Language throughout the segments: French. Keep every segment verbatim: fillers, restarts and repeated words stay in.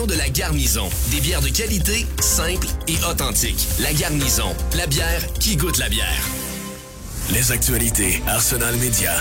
de la Garnison. Des bières de qualité, simples et authentiques. La Garnison, la bière qui goûte la bière. Les actualités Arsenal Média.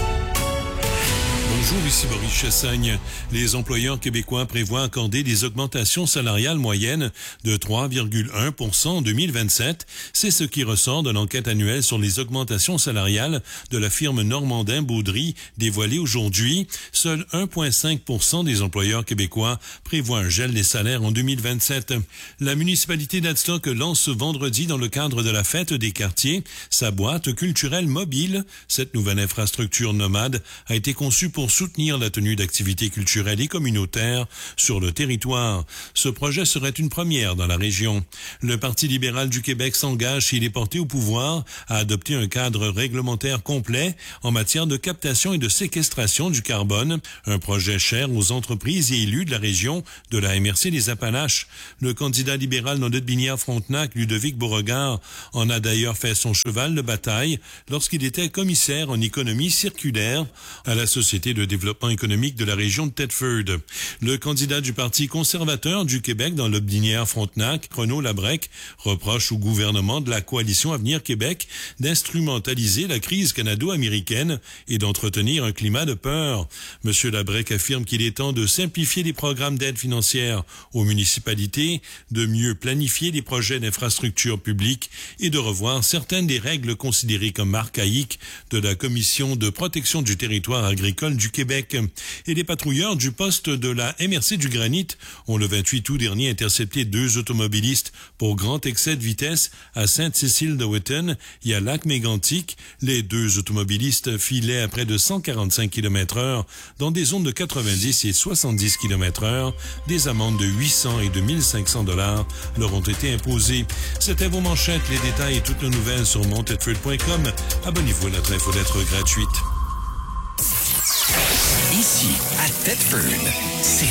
Bonjour, ici Maurice Chassagne. Les employeurs québécois prévoient accorder des augmentations salariales moyennes de trois virgule un pour cent en deux mille vingt-sept. C'est ce qui ressort de l'enquête annuelle sur les augmentations salariales de la firme Normandin-Baudry dévoilée aujourd'hui. Seul un virgule cinq pour cent des employeurs québécois prévoient un gel des salaires en deux mille vingt-sept. La municipalité d'Adstock lance ce vendredi, dans le cadre de la fête des quartiers, sa boîte culturelle mobile. Cette nouvelle infrastructure nomade a été conçue pour soutenir la tenue d'activités culturelles et communautaires sur le territoire. Ce projet serait une première dans la région. Le Parti libéral du Québec s'engage, s'il est porté au pouvoir, à adopter un cadre réglementaire complet en matière de captation et de séquestration du carbone, un projet cher aux entreprises et élus de la région de la M R C des Appalaches. Le candidat libéral dans Binière-Frontenac, Ludovic Beauregard, en a d'ailleurs fait son cheval de bataille lorsqu'il était commissaire en économie circulaire à la Société de développement économique de la région de Thetford. Le candidat du Parti conservateur du Québec dans l'Aubinière-Frontenac, Renaud Labrec, reproche au gouvernement de la Coalition Avenir Québec d'instrumentaliser la crise canado-américaine et d'entretenir un climat de peur. Monsieur Labrec affirme qu'il est temps de simplifier les programmes d'aide financière aux municipalités, de mieux planifier les projets d'infrastructures publiques et de revoir certaines des règles considérées comme archaïques de la Commission de protection du territoire agricole du Québec. Et les patrouilleurs du poste de la M R C du Granit ont le vingt-huit août dernier intercepté deux automobilistes pour grand excès de vitesse à Sainte-Cécile-de-Wetton et à Lac-Mégantic. Les deux automobilistes filaient à près de cent quarante-cinq kilomètres heure dans des zones de quatre-vingt-dix et soixante-dix kilomètres heure. Des amendes de huit cents et de mille cinq cents dollars leur ont été imposées. C'était vos manchettes, les détails et toutes nos nouvelles sur mon thetford point com. Abonnez-vous à notre infolettre gratuite. Ici, à Thetford, c'est